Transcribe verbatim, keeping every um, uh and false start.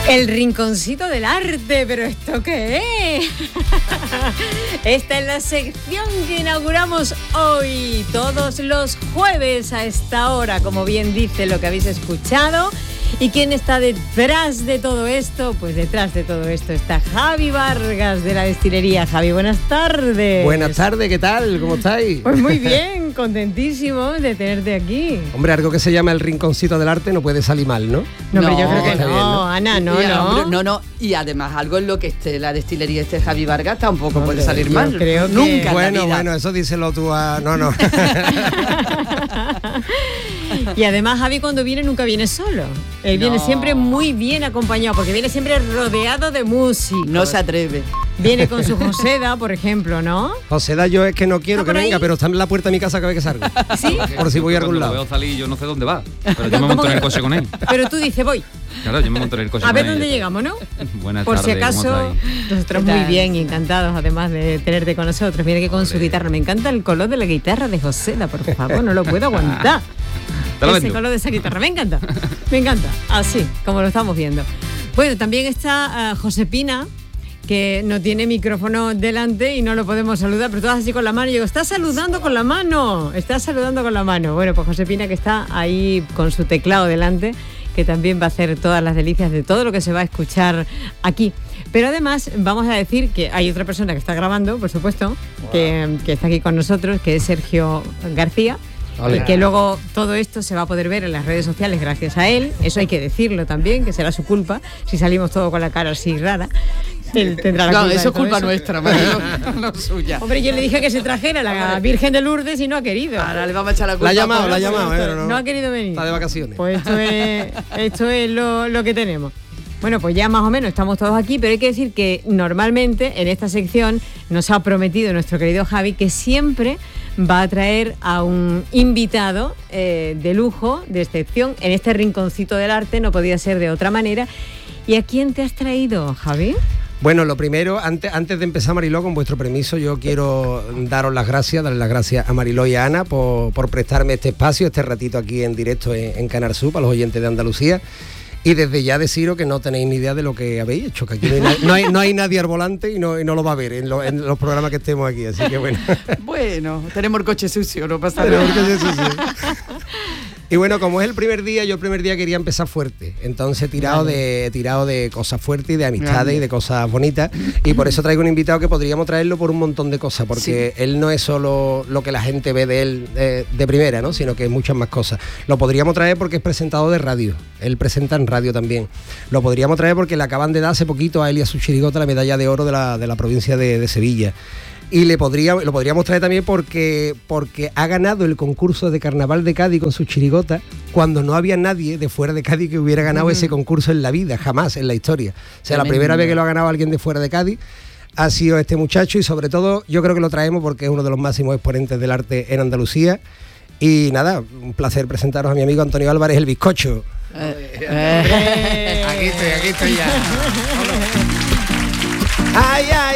El rinconcito del arte, ¿pero esto qué es? Esta es la sección que inauguramos hoy, todos los jueves a esta hora, como bien dice lo que habéis escuchado. ¿Y quién está detrás de todo esto? Pues detrás de todo esto está Javi Vargas de la destilería. Javi, buenas tardes. Buenas tardes, ¿qué tal? ¿Cómo estáis? Pues muy bien, contentísimo de tenerte aquí. Hombre, algo que se llama el rinconcito del arte no puede salir mal, ¿no? No, pero No, yo creo que está no, bien, ¿no? Ana, no, y, no. hombre, no, no. Y además algo en lo que esté la destilería este Javi Vargas tampoco Hombre, puede salir yo mal. creo que- Nunca en la Bueno, vida. bueno, eso díselo tú a... No, no. Y además Javi cuando viene nunca viene solo. Él viene No. siempre muy bien acompañado, porque viene siempre rodeado de músicos. No se atreve. Viene con su Joseda, por ejemplo, ¿no? José da, yo es que no quiero ¿Está que por venga, ahí? pero está en la puerta de mi casa cada vez que salgo. ¿Sí? Por si voy a algún Cuando lado. lo veo salir, yo no sé dónde va, pero yo me ¿Cómo monto en que? el coche con él. Pero tú dices, voy. Claro, yo me monto en el coche A con ver él. dónde llegamos, ¿no? Buenas Por si tardes, ¿cómo acaso, estáis? nosotros ¿Qué muy tal? bien y encantados además de tenerte con nosotros. Mira que con su Ole. guitarra, me encanta el color de la guitarra de Joseda, por favor, no lo puedo aguantar. Te lo Ese vendo. color de esa guitarra, me encanta, me encanta, así como lo estamos viendo. Bueno, también está uh, Josepina, que no tiene micrófono delante y no lo podemos saludar, pero todas así con la mano. Y digo, está saludando con la mano, está saludando con la mano. Bueno, pues Josepina, que está ahí con su teclado delante, que también va a hacer todas las delicias de todo lo que se va a escuchar aquí. Pero además vamos a decir que hay otra persona que está grabando, por supuesto, que, que está aquí con nosotros, que es Sergio García. Ole. Y que luego todo esto se va a poder ver en las redes sociales gracias a él. Eso hay que decirlo también, que será su culpa si salimos todos con la cara así rara. Él tendrá la No, culpa de eso es todo culpa eso. nuestra, Mariló, no suya. Hombre, yo le dije que se trajera la Virgen de Lourdes y no ha querido. Ahora le vamos a echar la culpa. La ha llamado, por- la ha llamado, eh, pero no. no. ha querido venir. Está de vacaciones. Pues esto es, esto es lo, lo que tenemos. Bueno, pues ya más o menos estamos todos aquí, pero hay que decir que normalmente en esta sección nos ha prometido nuestro querido Javi que siempre va a traer a un invitado eh, de lujo, de excepción. En este rinconcito del arte no podía ser de otra manera. ¿Y a quién te has traído, Javi? Bueno, lo primero, antes, antes de empezar, Mariló, con vuestro permiso, yo quiero daros las gracias, darle las gracias a Mariló y a Ana por, por prestarme este espacio, este ratito aquí en directo en, en Canal Sur, para los oyentes de Andalucía. Y desde ya deciros que no tenéis ni idea de lo que habéis hecho, que aquí no hay, na- no hay, no hay nadie al volante y no, y no lo va a ver en, lo- en los programas que estemos aquí, así que bueno. Bueno, tenemos el coche sucio, no pasa Pero nada. porque sí, sí, sí. Y bueno, como es el primer día, yo el primer día quería empezar fuerte. Entonces he tirado, de, he tirado de cosas fuertes y de amistades Grande. y de cosas bonitas. Y por eso traigo un invitado que podríamos traerlo por un montón de cosas, porque él no es solo lo que la gente ve de él eh, de primera, ¿no? Sino que es muchas más cosas. Lo podríamos traer porque es presentador de radio. Él presenta en radio también. Lo podríamos traer porque le acaban de dar hace poquito a él y a su chirigota la medalla de oro de la, de la provincia de, de Sevilla. Y le podría, lo podríamos traer también porque, porque ha ganado el concurso de Carnaval de Cádiz con su chirigota cuando no había nadie de fuera de Cádiz que hubiera ganado ese concurso en la vida, jamás en la historia. O sea, la Tremendo. primera vez que lo ha ganado alguien de fuera de Cádiz ha sido este muchacho y sobre todo yo creo que lo traemos porque es uno de los máximos exponentes del arte en Andalucía. Y nada, un placer presentaros a mi amigo Antonio Álvarez, el bizcocho. Eh, eh. Aquí estoy, aquí estoy ya. Ay, ay.